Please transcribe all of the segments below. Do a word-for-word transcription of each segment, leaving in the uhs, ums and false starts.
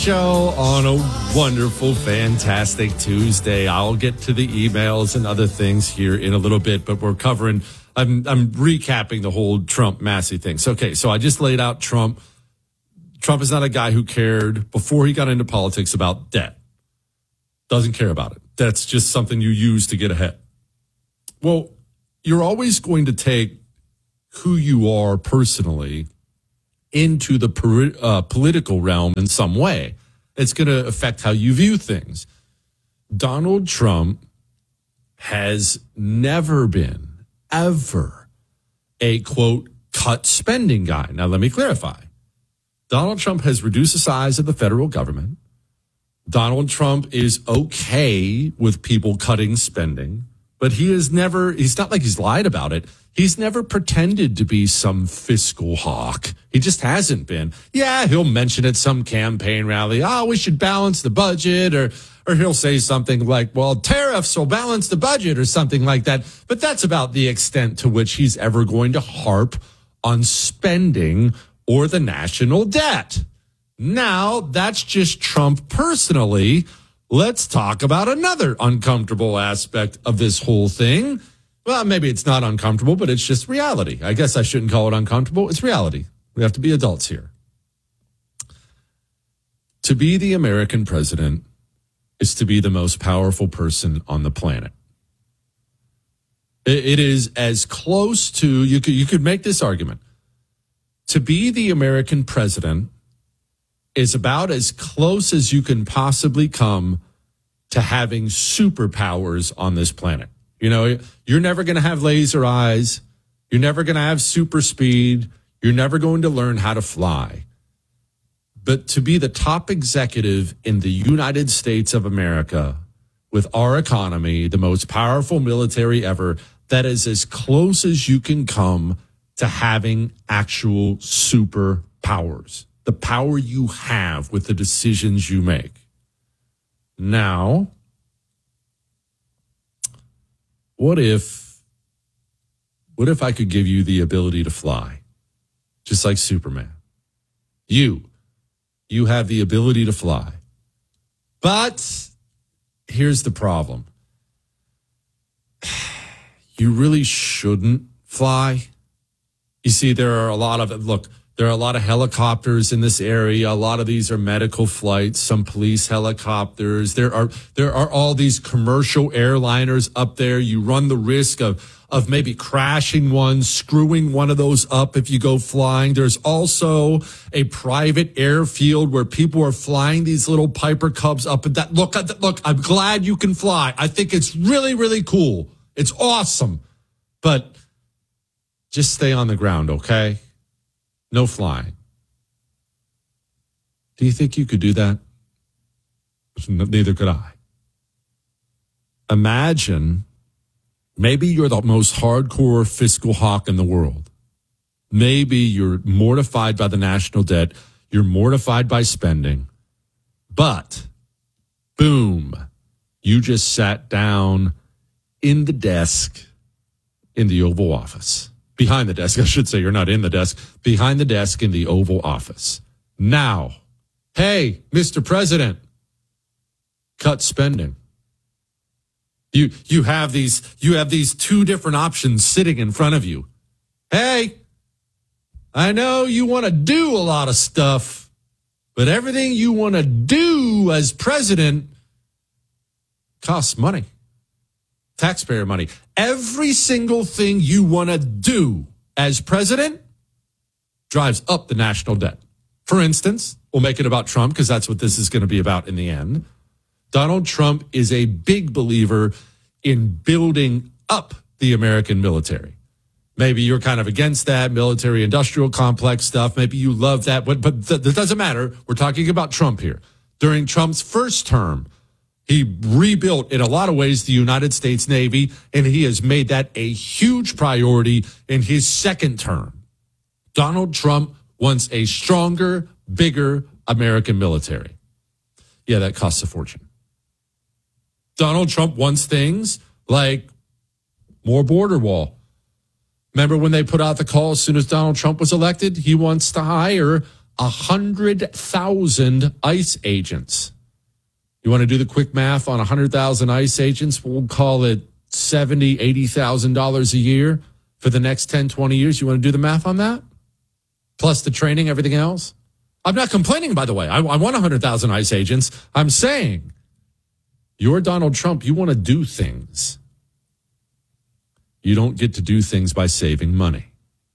show on a wonderful, fantastic Tuesday. I'll get to the emails and other things here in a little bit, but we're covering, I'm, I'm recapping the whole Trump Massey thing. So, okay, so I just laid out Trump. Trump is not a guy who cared before he got into politics about debt. Doesn't care about it. That's just something you use to get ahead. Well, you're always going to take who you are personally into the uh, political realm in some way. It's going to affect how you view things. Donald Trump has never been, ever, a, quote, cut spending guy. Now, let me clarify. Donald Trump has reduced the size of the federal government. Donald Trump is okay with people cutting spending, but he has never, he's not like he's lied about it. He's never pretended to be some fiscal hawk. He just hasn't been. Yeah, he'll mention at some campaign rally, oh, we should balance the budget, or or he'll say something like, well, tariffs will balance the budget or something like that. But that's about the extent to which he's ever going to harp on spending or the national debt. Now, that's just Trump personally. Let's talk about another uncomfortable aspect of this whole thing. Well, maybe it's not uncomfortable, but it's just reality. I guess I shouldn't call it uncomfortable. It's reality. We have to be adults here. To be the American president is to be the most powerful person on the planet. It is as close to, you could, you could make this argument. To be the American president is about as close as you can possibly come to having superpowers on this planet. You know, you're never going to have laser eyes. You're never going to have super speed. You're never going to learn how to fly. But to be the top executive in the United States of America with our economy, the most powerful military ever, that is as close as you can come to having actual superpowers. The power you have with the decisions you make. Now, what if, what if I could give you the ability to fly? Just like Superman. You, you have the ability to fly. But here's the problem. You really shouldn't fly. You see, there are a lot of, look, there are a lot of helicopters in this area. A lot of these are medical flights, some police helicopters. There are there are all these commercial airliners up there. You run the risk of, of maybe crashing one, screwing one of those up if you go flying. There's also a private airfield where people are flying these little Piper Cubs up. And that look, look, I'm glad you can fly. I think it's really, really cool. It's awesome. But just stay on the ground, okay? No flying. Do you think you could do that? Neither could I. Imagine, maybe you're the most hardcore fiscal hawk in the world. Maybe you're mortified by the national debt. You're mortified by spending. But, boom, you just sat down in the desk in the Oval Office. Behind the desk, I should say. You're not in the desk. Behind the desk in the Oval Office. Now, hey, Mister President, cut spending. You you have these you have these two different options sitting in front of you. Hey, I know you want to do a lot of stuff, but everything you want to do as president costs money. Taxpayer money. Every single thing you want to do as president drives up the national debt. For instance, we'll make it about Trump because that's what this is going to be about in the end. Donald Trump is a big believer in building up the American military. Maybe you're kind of against that military industrial complex stuff. Maybe you love that, but, but th- that doesn't matter. We're talking about Trump here. During Trump's first term, he rebuilt, in a lot of ways, the United States Navy, and he has made that a huge priority in his second term. Donald Trump wants a stronger, bigger American military. Yeah, that costs a fortune. Donald Trump wants things like more border wall. Remember when they put out the call as soon as Donald Trump was elected? He wants to hire one hundred thousand ICE agents. You want to do the quick math on one hundred thousand ICE agents? We'll call it seventy thousand dollars, eighty thousand dollars a year for the next ten, twenty years. You want to do the math on that? Plus the training, everything else? I'm not complaining, by the way. I, I want one hundred thousand ICE agents. I'm saying you're Donald Trump. You want to do things. You don't get to do things by saving money.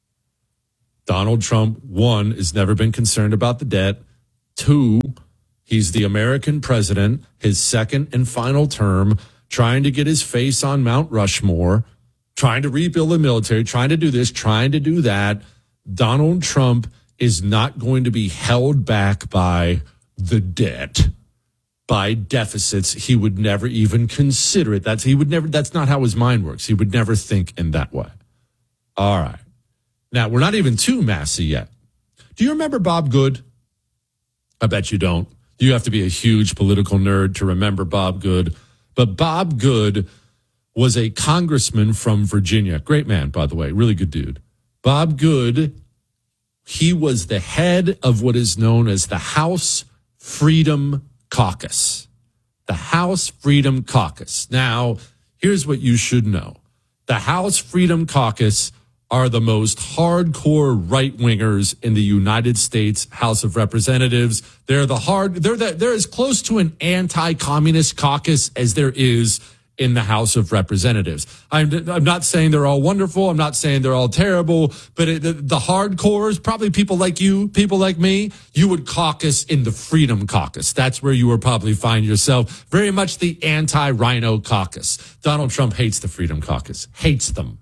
Donald Trump, one, has never been concerned about the debt. Two, he's the American president, his second and final term, trying to get his face on Mount Rushmore, trying to rebuild the military, trying to do this, trying to do that. Donald Trump is not going to be held back by the debt, by deficits. He would never even consider it. That's he would never. That's not how his mind works. He would never think in that way. All right. Now, we're not even too Massey yet. Do you remember Bob Good? I bet you don't. You have to be a huge political nerd to remember Bob Good. But Bob Good was a congressman from Virginia. Great man, by the way. Really good dude. Bob Good, he was the head of what is known as the House Freedom Caucus. The House Freedom Caucus. Now, here's what you should know. The House Freedom Caucus are the most hardcore right-wingers in the United States House of Representatives. They're the hard, they're the, they're as close to an anti-communist caucus as there is in the House of Representatives. I'm, I'm not saying they're all wonderful. I'm not saying they're all terrible, but it, the, the hardcores, probably people like you, people like me, you would caucus in the Freedom Caucus. That's where you would probably find yourself. Very much the anti-rhino caucus. Donald Trump hates the Freedom Caucus, hates them.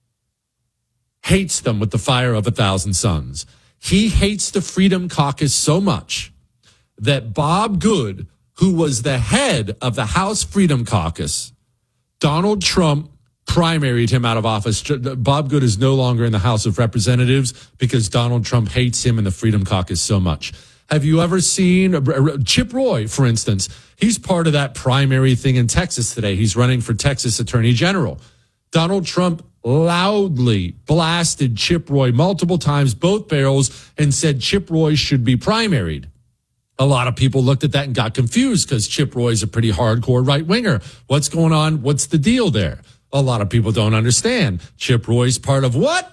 Hates them with the fire of a thousand suns. He hates the Freedom Caucus so much that Bob Good, who was the head of the House Freedom Caucus, Donald Trump primaried him out of office. Bob Good is no longer in the House of Representatives because Donald Trump hates him and the Freedom Caucus so much. Have you ever seen Chip Roy, for instance? He's part of that primary thing in Texas today. He's running for Texas Attorney General. Donald Trump loudly blasted Chip Roy multiple times, both barrels, and said Chip Roy should be primaried. A lot of people looked at that and got confused because Chip Roy is a pretty hardcore right-winger. What's going on? What's the deal there? A lot of people don't understand. Chip Roy's part of what?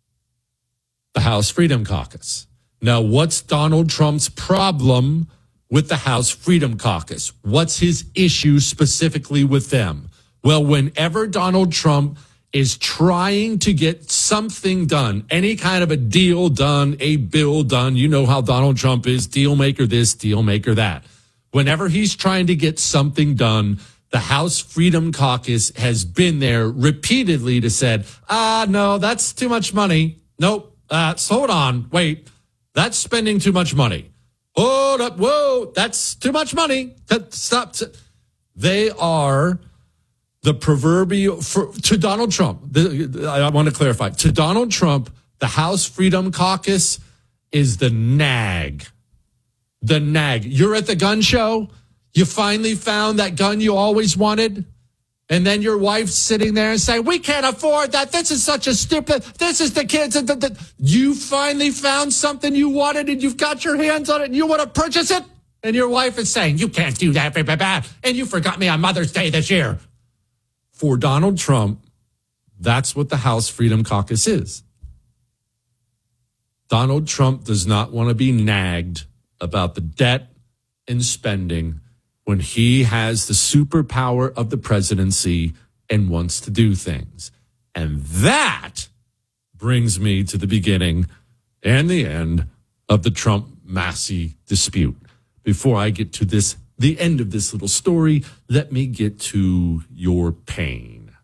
The House Freedom Caucus. Now, what's Donald Trump's problem with the House Freedom Caucus? What's his issue specifically with them? Well, whenever Donald Trump is trying to get something done, any kind of a deal done, a bill done, you know how Donald Trump is, deal maker this, deal maker that. Whenever he's trying to get something done, the House Freedom Caucus has been there repeatedly to said, ah, no, that's too much money. Nope, uh, so hold on, wait, that's spending too much money. Hold up, whoa, that's too much money. Stop. They are the proverbial, for, to Donald Trump, the, I want to clarify, to Donald Trump, the House Freedom Caucus is the nag. The nag. You're at the gun show. You finally found that gun you always wanted. And then your wife's sitting there and saying, we can't afford that. This is such a stupid, this is the kids. You finally found something you wanted and you've got your hands on it and you want to purchase it. And your wife is saying, you can't do that. Blah, blah, blah. And you forgot me on Mother's Day this year. For Donald Trump, that's what the House Freedom Caucus is. Donald Trump does not want to be nagged about the debt and spending when he has the superpower of the presidency and wants to do things. And that brings me to the beginning and the end of the Trump-Massey dispute. Before I get to this, the end of this little story, let me get to your pain.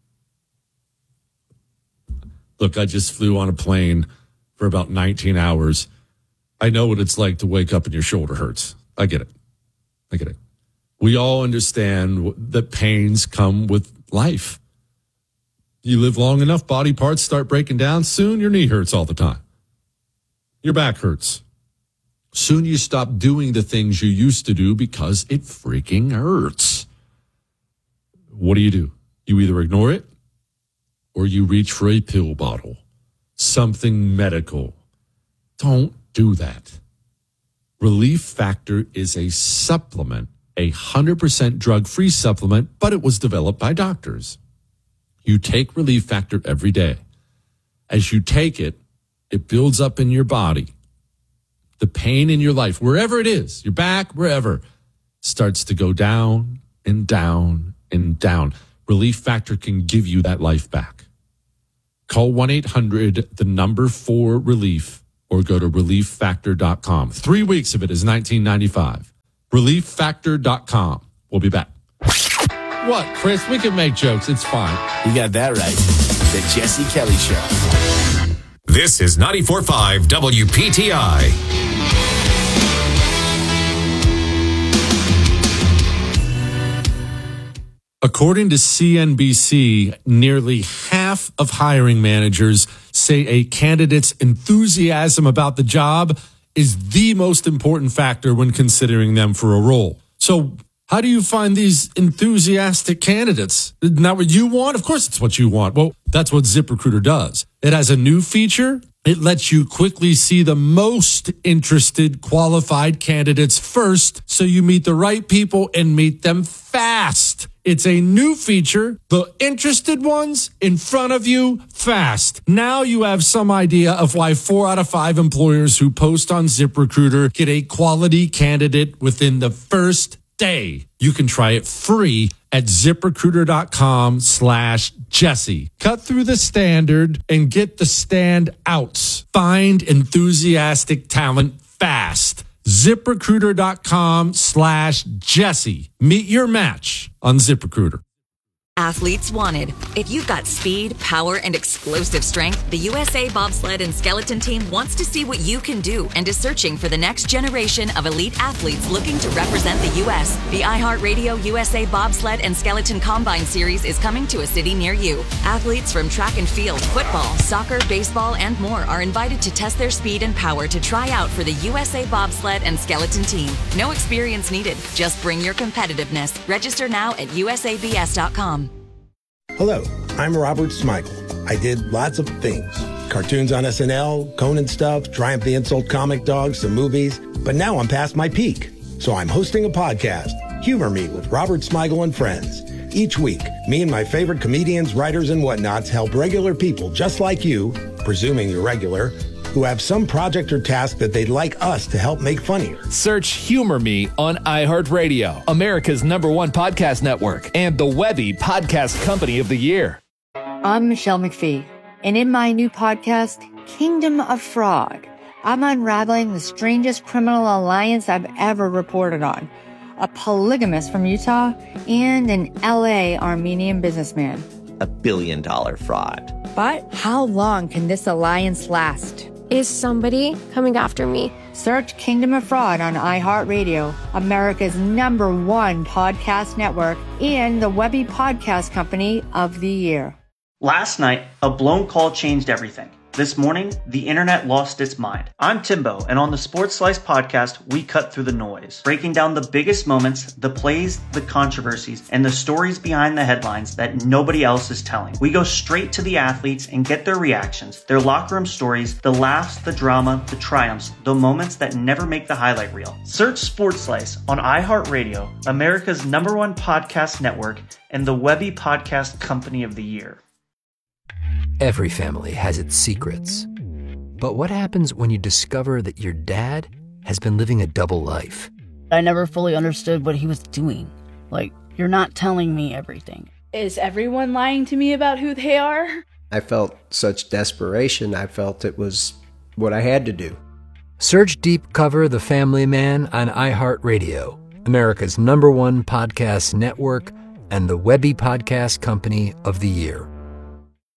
Look, I just flew on a plane for about nineteen hours. I know what it's like to wake up and your shoulder hurts. I get it. I get it. We all understand that pains come with life. You live long enough, body parts start breaking down. Soon your knee hurts all the time. Your back hurts. Soon you stop doing the things you used to do because it freaking hurts. What do you do? You either ignore it or you reach for a pill bottle, something medical. Don't do that. Relief Factor is a supplement, a one hundred percent drug-free supplement, but it was developed by doctors. You take Relief Factor every day. As you take it, it builds up in your body. The pain in your life, wherever it is, your back, wherever, starts to go down and down and down. Relief Factor can give you that life back. Call one eight hundred, the number four relief, or go to relief factor dot com. Three weeks of it is nineteen ninety-five. relief factor dot com. We'll be back. What, Chris? We can make jokes. It's fine. You got that right. The Jesse Kelly Show. This is ninety-four point five W P T I. According to C N B C, nearly half of hiring managers say a candidate's enthusiasm about the job is the most important factor when considering them for a role. So how do you find these enthusiastic candidates? Isn't that what you want? Of course it's what you want. Well, that's what ZipRecruiter does. It has a new feature. It lets you quickly see the most interested qualified candidates first, so you meet the right people and meet them fast. It's a new feature. The interested ones in front of you fast. Now you have some idea of why four out of five employers who post on ZipRecruiter get a quality candidate within the first day. You can try it free at ZipRecruiter.com slash Jesse. Cut through the standard and get the standouts. Find enthusiastic talent fast. ZipRecruiter.com slash Jesse. Meet your match on ZipRecruiter. Athletes wanted. If you've got speed, power, and explosive strength, the U S A Bobsled and Skeleton Team wants to see what you can do and is searching for the next generation of elite athletes looking to represent the U S. The iHeartRadio U S A Bobsled and Skeleton Combine Series is coming to a city near you. Athletes from track and field, football, soccer, baseball, and more are invited to test their speed and power to try out for the U S A Bobsled and Skeleton Team. No experience needed. Just bring your competitiveness. Register now at U S A B S dot com. Hello, I'm Robert Smigel. I did lots of things. Cartoons on S N L, Conan stuff, Triumph the Insult comic dogs, some movies. But now I'm past my peak. So I'm hosting a podcast, Humor Me with Robert Smigel and Friends. Each week, me and my favorite comedians, writers, and whatnots help regular people just like you, presuming you're regular, who have some project or task that they'd like us to help make funnier. Search Humor Me on iHeartRadio, America's number one podcast network, and the Webby Podcast Company of the Year. I'm Michelle McPhee, and in my new podcast, Kingdom of Fraud, I'm unraveling the strangest criminal alliance I've ever reported on. A polygamist from Utah and an L A Armenian businessman. A billion dollar fraud. But how long can this alliance last? Is somebody coming after me? Search Kingdom of Fraud on iHeartRadio, America's number one podcast network, and the Webby Podcast Company of the Year. Last night, a blown call changed everything. This morning, the internet lost its mind. I'm Timbo, and on the Sports Slice podcast, we cut through the noise, breaking down the biggest moments, the plays, the controversies, and the stories behind the headlines that nobody else is telling. We go straight to the athletes and get their reactions, their locker room stories, the laughs, the drama, the triumphs, the moments that never make the highlight reel. Search Sports Slice on iHeartRadio, America's number one podcast network, and the Webby Podcast Company of the Year. Every family has its secrets. But what happens when you discover that your dad has been living a double life? I never fully understood what he was doing. Like, you're not telling me everything. Is everyone lying to me about who they are? I felt such desperation. I felt it was what I had to do. Search Deep Cover The Family Man on iHeartRadio, America's number one podcast network, and the Webby Podcast Company of the Year.